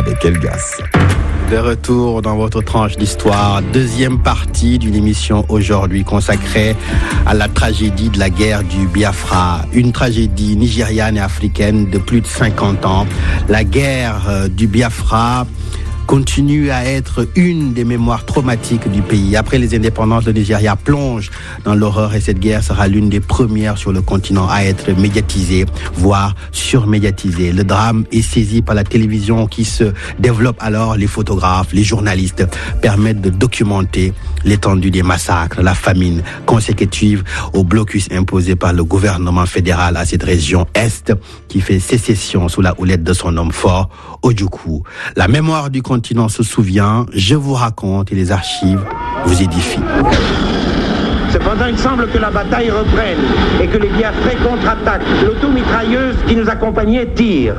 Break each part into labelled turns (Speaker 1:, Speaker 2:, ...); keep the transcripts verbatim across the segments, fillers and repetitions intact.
Speaker 1: avec Elgas.
Speaker 2: De retour dans votre tranche d'histoire, deuxième partie d'une émission aujourd'hui consacrée à la tragédie de la guerre du Biafra, une tragédie nigériane et africaine de plus de cinquante ans. La guerre du Biafra continue à être une des mémoires traumatiques du pays. Après les indépendances, le Nigeria plonge dans l'horreur et cette guerre sera l'une des premières sur le continent à être médiatisée, voire surmédiatisée. Le drame est saisi par la télévision qui se développe alors. Les photographes, les journalistes permettent de documenter l'étendue des massacres, la famine consécutive au blocus imposé par le gouvernement fédéral à cette région Est qui fait sécession sous la houlette de son homme fort, Ojukwu. La mémoire du continent se souvient, je vous raconte et les archives vous édifient.
Speaker 3: Cependant, il semble que la bataille reprenne et que les Biafrais contre-attaquent. L'automitrailleuse qui nous accompagnait tire.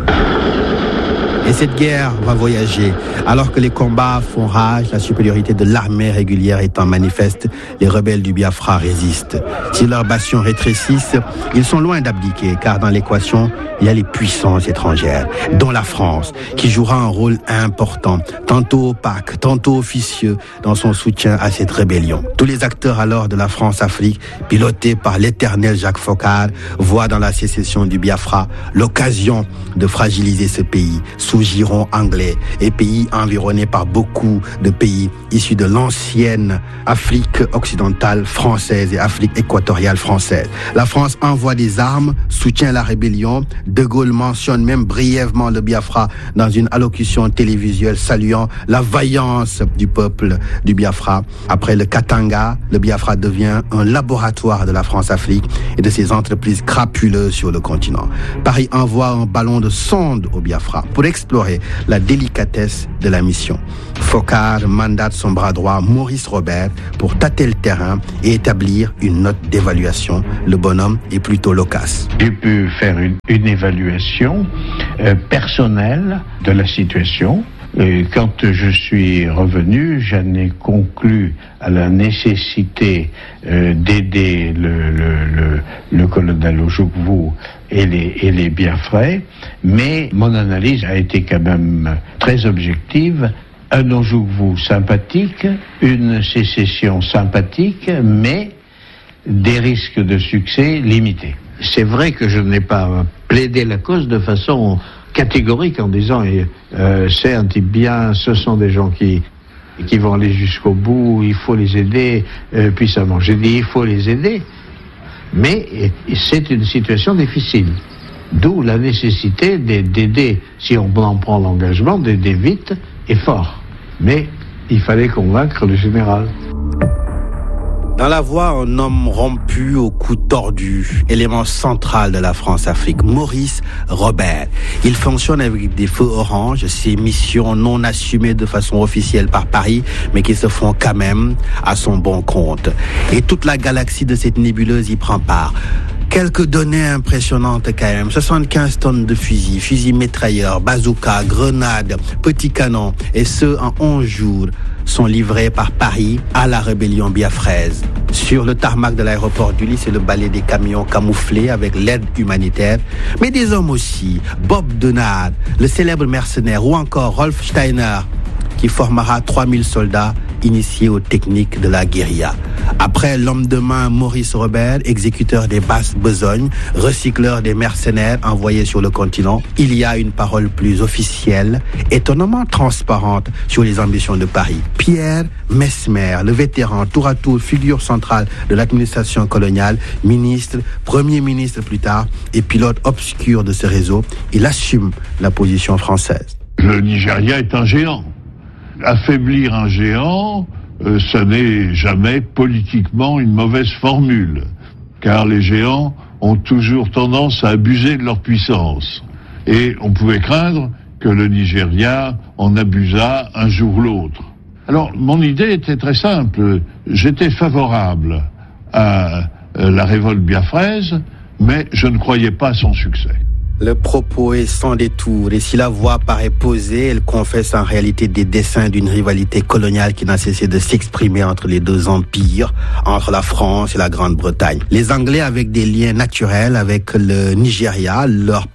Speaker 2: Et cette guerre va voyager. Alors que les combats font rage, la supériorité de l'armée régulière étant manifeste, les rebelles du Biafra résistent. Si leurs bastions rétrécissent, ils sont loin d'abdiquer, car dans l'équation, il y a les puissances étrangères, dont la France, qui jouera un rôle important, tantôt opaque, tantôt officieux, dans son soutien à cette rébellion. Tous les acteurs alors de la France-Afrique, pilotés par l'éternel Jacques Foccart, voient dans la sécession du Biafra l'occasion de fragiliser ce pays, sous giron anglais et pays environnés par beaucoup de pays issus de l'ancienne Afrique occidentale française et Afrique équatoriale française. La France envoie des armes, soutient la rébellion. De Gaulle mentionne même brièvement le Biafra dans une allocution télévisuelle saluant la vaillance du peuple du Biafra. Après le Katanga, le Biafra devient un laboratoire de la France-Afrique et de ses entreprises crapuleuses sur le continent. Paris envoie un ballon de sonde au Biafra pour explorer la délicatesse de la mission. Foccart mandate son bras droit, Maurice Robert, pour tâter le terrain et établir une note d'évaluation. Le bonhomme est plutôt loquace.
Speaker 4: J'ai pu faire une, une évaluation euh, personnelle de la situation. Et quand je suis revenu, j'en ai conclu à la nécessité euh, d'aider le, le, le, le colonel Ojukwu et les, et les Biafrais, mais mon analyse a été quand même très objective. Un Ojukwu sympathique, une sécession sympathique, mais des risques de succès limités. C'est vrai que je n'ai pas plaidé la cause de façon catégorique en disant euh, c'est un type bien, ce sont des gens qui qui vont aller jusqu'au bout, il faut les aider euh, puissamment. J'ai dit il faut les aider, mais c'est une situation difficile. D'où la nécessité d'aider, si on en prend l'engagement, d'aider vite et fort. Mais il fallait convaincre le général.
Speaker 2: Dans la voix, un homme rompu au cou tordu, élément central de la France-Afrique, Maurice Robert. Il fonctionne avec des feux oranges, ses missions non assumées de façon officielle par Paris, mais qui se font quand même à son bon compte. Et toute la galaxie de cette nébuleuse y prend part. Quelques données impressionnantes quand même. soixante-quinze tonnes de fusils, fusils métrailleurs, bazookas, grenades, petits canons, et ce en onze jours, sont livrés par Paris à la rébellion biafraise. Sur le tarmac de l'aéroport d'Uly, c'est le balai des camions camouflés avec l'aide humanitaire, mais des hommes aussi, Bob Denard, le célèbre mercenaire, ou encore Rolf Steiner, qui formera trois mille soldats initiés aux techniques de la guérilla. Après l'homme de main Maurice Robert, exécuteur des basses besognes, recycleur des mercenaires envoyés sur le continent, il y a une parole plus officielle, étonnamment transparente sur les ambitions de Paris. Pierre Messmer, le vétéran, tour à tour figure centrale de l'administration coloniale, ministre, premier ministre plus tard, et pilote obscur de ce réseau, il assume la position française.
Speaker 5: Le Nigeria est un géant. Affaiblir un géant, euh, ce n'est jamais politiquement une mauvaise formule, car les géants ont toujours tendance à abuser de leur puissance. Et on pouvait craindre que le Nigeria en abusât un jour ou l'autre. Alors, mon idée était très simple. J'étais favorable à euh, la révolte biafraise, mais je ne croyais pas à son succès.
Speaker 2: Le propos est sans détour, et si la voix paraît posée, elle confesse en réalité des dessins d'une rivalité coloniale qui n'a cessé de s'exprimer entre les deux empires, entre la France et la Grande-Bretagne. Les Anglais, avec des liens naturels avec le Nigeria, leur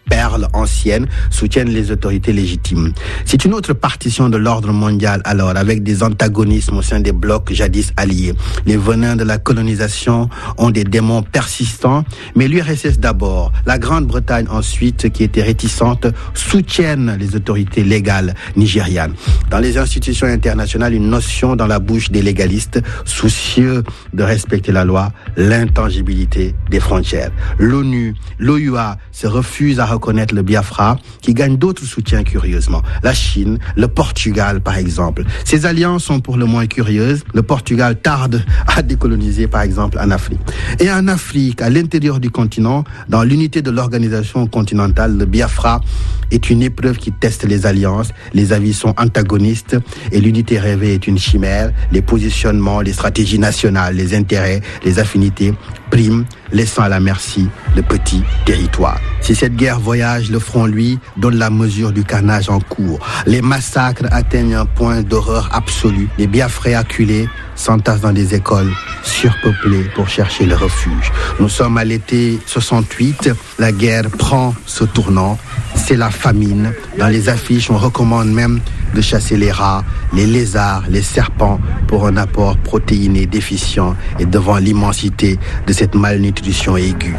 Speaker 2: perles anciennes soutiennent les autorités légitimes. C'est une autre partition de l'ordre mondial alors, avec des antagonismes au sein des blocs jadis alliés. Les venins de la colonisation ont des démons persistants, mais l'U R S S d'abord, la Grande-Bretagne ensuite, qui était réticente, soutiennent les autorités légales nigérianes. Dans les institutions internationales, une notion dans la bouche des légalistes, soucieux de respecter la loi, l'intangibilité des frontières. L'ONU, l'O U A se refusent à reconnaître le Biafra, qui gagne d'autres soutiens curieusement. La Chine, le Portugal par exemple. Ces alliances sont pour le moins curieuses. Le Portugal tarde à décoloniser par exemple en Afrique. Et en Afrique, à l'intérieur du continent, dans l'unité de l'organisation continentale, le Biafra est une épreuve qui teste les alliances. Les avis sont antagonistes et l'unité rêvée est une chimère. Les positionnements, les stratégies nationales, les intérêts, les affinités priment, laissant à la merci le petit territoire. Si cette guerre voyage, le front, lui, donne la mesure du carnage en cours. Les massacres atteignent un point d'horreur absolu. Les Biafrais acculés s'entassent dans des écoles surpeuplées pour chercher le refuge. Nous sommes à l'été soixante-huit. La guerre prend ce tournant. C'est la famine. Dans les affiches, on recommande même de chasser les rats, les lézards, les serpents pour un apport protéiné déficient et devant l'immensité de cette malnutrition aiguë.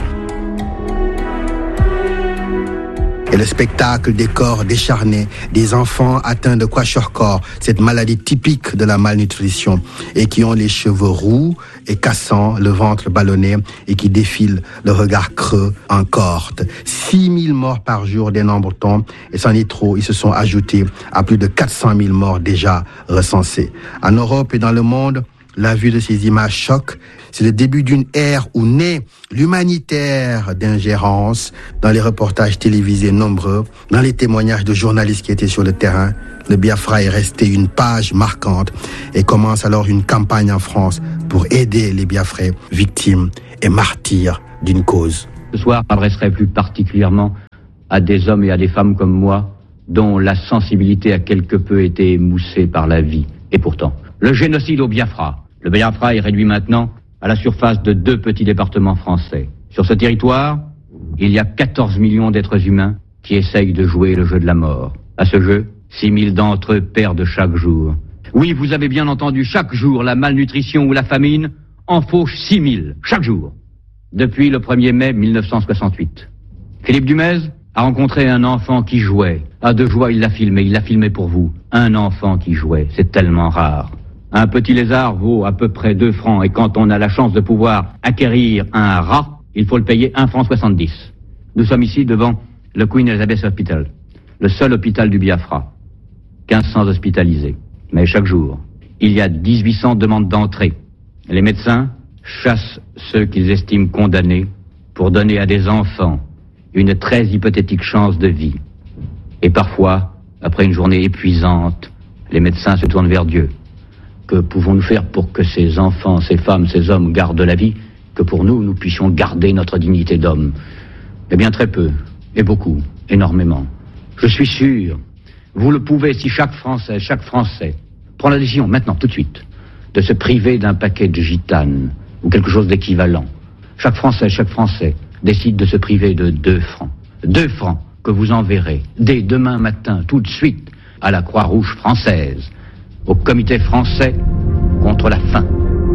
Speaker 2: Et le spectacle des corps décharnés, des enfants atteints de kwashiorkor, cette maladie typique de la malnutrition, et qui ont les cheveux roux et cassants, le ventre ballonné, et qui défilent le regard creux en cohorte. six mille morts par jour dénombre-t-on, et c'en est trop, ils se sont ajoutés à plus de quatre cent mille morts déjà recensés. En Europe et dans le monde, la vue de ces images choque. C'est le début d'une ère où naît l'humanitaire d'ingérence. Dans les reportages télévisés nombreux, dans les témoignages de journalistes qui étaient sur le terrain, le Biafra est resté une page marquante et commence alors une campagne en France pour aider les Biafrais, victimes et martyrs d'une cause.
Speaker 1: Ce soir, je m'adresserai plus particulièrement à des hommes et à des femmes comme moi, dont la sensibilité a quelque peu été émoussée par la vie. Et pourtant, le génocide au Biafra. Le Biafra est réduit maintenant à la surface de deux petits départements français. Sur ce territoire, il y a quatorze millions d'êtres humains qui essayent de jouer le jeu de la mort. À ce jeu, six mille d'entre eux perdent chaque jour. Oui, vous avez bien entendu, chaque jour, la malnutrition ou la famine en fauche six mille, chaque jour. Depuis le premier mai mille neuf cent soixante-huit. Philippe Dumez a rencontré un enfant qui jouait. À de joie, il l'a filmé, il l'a filmé pour vous. Un enfant qui jouait, c'est tellement rare. Un petit lézard vaut à peu près deux francs et quand on a la chance de pouvoir acquérir un rat, il faut le payer un franc soixante-dix. Nous sommes ici devant le Queen Elizabeth Hospital, le seul hôpital du Biafra. quinze cents hospitalisés. Mais chaque jour, il y a dix-huit cents demandes d'entrée. Les médecins chassent ceux qu'ils estiment condamnés pour donner à des enfants une très hypothétique chance de vie. Et parfois, après une journée épuisante, les médecins se tournent vers Dieu. Que pouvons-nous faire pour que ces enfants, ces femmes, ces hommes gardent la vie, que pour nous, nous puissions garder notre dignité d'homme? Eh bien, très peu, et beaucoup, énormément. Je suis sûr, vous le pouvez si chaque Français, chaque Français prend la décision, maintenant, tout de suite, de se priver d'un paquet de gitanes, ou quelque chose d'équivalent. Chaque Français, chaque Français décide de se priver de deux francs. Deux francs que vous enverrez, dès demain matin, tout de suite, à la Croix-Rouge française, au comité français contre la faim.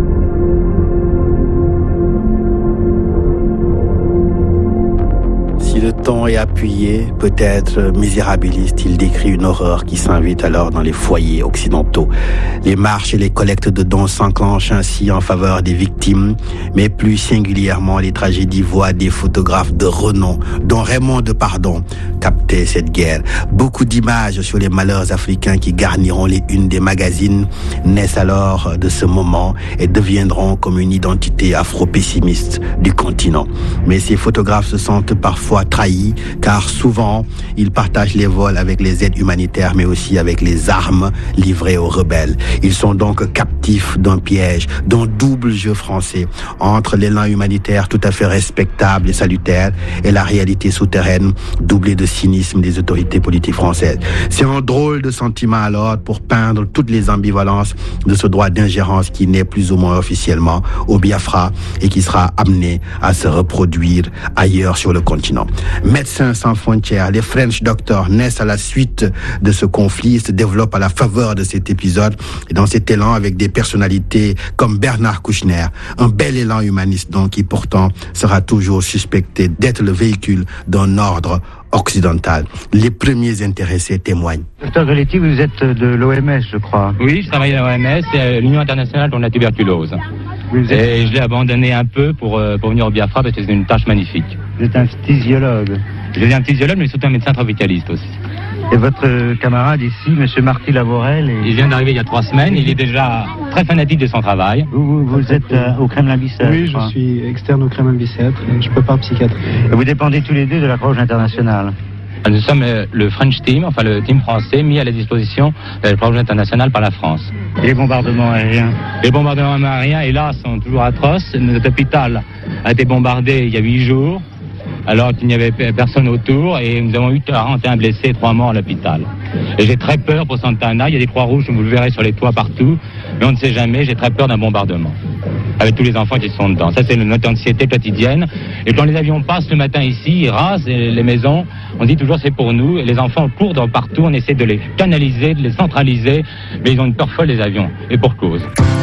Speaker 2: Si le ton est appuyé, peut-être misérabiliste, il décrit une horreur qui s'invite alors dans les foyers occidentaux. Les marches et les collectes de dons s'enclenchent ainsi en faveur des victimes, mais plus singulièrement les tragédies voient des photographes de renom, dont Raymond Depardon, captaient cette guerre. Beaucoup d'images sur les malheurs africains qui garniront les unes des magazines naissent alors de ce moment et deviendront comme une identité afro-pessimiste du continent. Mais ces photographes se sentent parfois trahis, car souvent, ils partagent les vols avec les aides humanitaires, mais aussi avec les armes livrées aux rebelles. Ils sont donc captifs d'un piège, d'un double jeu français, entre l'élan humanitaire tout à fait respectable et salutaire, et la réalité souterraine, doublée de cynisme des autorités politiques françaises. C'est un drôle de sentiment alors pour peindre toutes les ambivalences de ce droit d'ingérence qui naît plus ou moins officiellement au Biafra et qui sera amené à se reproduire ailleurs sur le continent. Médecins sans frontières, les French Doctors naissent à la suite de ce conflit, se développent à la faveur de cet épisode et dans cet élan avec des personnalités comme Bernard Kouchner, un bel élan humaniste donc qui pourtant sera toujours suspecté d'être le véhicule d'un ordre occidental. Les premiers intéressés témoignent.
Speaker 6: Docteur Gretti, vous êtes de l'O M S, je crois.
Speaker 7: Oui, je travaille à l'O M S, c'est l'Union internationale contre la tuberculose. Vous êtes... Et je l'ai abandonné un peu pour, pour venir au Biafra parce que c'est une tâche magnifique.
Speaker 6: Vous êtes un physiologue.
Speaker 7: Je suis un physiologue, mais surtout un médecin tropicaliste aussi.
Speaker 6: Et votre camarade ici, M. Marty Lavorel est...
Speaker 7: Il vient d'arriver il y a trois semaines, il est déjà très fanatique de son travail.
Speaker 6: Vous, vous, vous êtes euh, au Kremlin-Bicêtre?
Speaker 8: Oui, je suis externe au Kremlin-Bicêtre et je prépare psychiatre.
Speaker 6: Et vous dépendez tous les deux de la Croix-Rouge internationale?
Speaker 7: Nous sommes le French Team, enfin le team français, mis à la disposition de la Croix-Rouge internationale par la France.
Speaker 6: Et les bombardements aériens?
Speaker 7: Les bombardements aériens, hélas, sont toujours atroces. Notre hôpital a été bombardé il y a huit jours, alors qu'il n'y avait personne autour, et nous avons eu quarante et un blessés et trois morts à l'hôpital. Et j'ai très peur pour Santa Ana, il y a des croix rouges, vous le verrez sur les toits partout, mais on ne sait jamais, j'ai très peur d'un bombardement, avec tous les enfants qui sont dedans. Ça, c'est notre anxiété quotidienne. Et quand les avions passent le matin ici, ils rasent les maisons, on dit toujours c'est pour nous, et les enfants courent dans partout, on essaie de les canaliser, de les centraliser, mais ils ont une peur folle, les avions, et pour cause.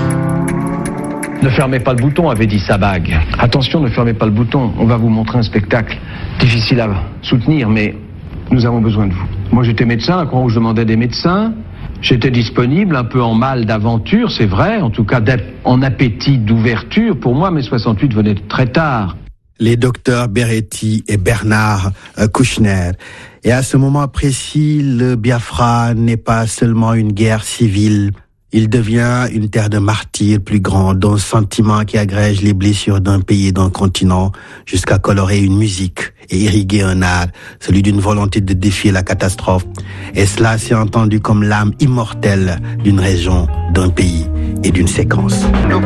Speaker 9: Ne fermez pas le bouton, avait dit Sabag. Attention, ne fermez pas le bouton, on va vous montrer un spectacle difficile à soutenir, mais nous avons besoin de vous. Moi j'étais médecin, la Croix-Rouge demandait des médecins, j'étais disponible, un peu en mal d'aventure, c'est vrai, en tout cas en appétit d'ouverture. Pour moi, mai soixante-huit venait très tard.
Speaker 2: Les docteurs Beretti et Bernard euh, Kouchner. Et à ce moment précis, le Biafra n'est pas seulement une guerre civile. Il devient une terre de martyrs plus grande, d'un sentiment qui agrège les blessures d'un pays et d'un continent jusqu'à colorer une musique et irriguer un art, celui d'une volonté de défier la catastrophe. Et cela s'est entendu comme l'âme immortelle d'une région, d'un pays et d'une séquence.
Speaker 3: De quoi ?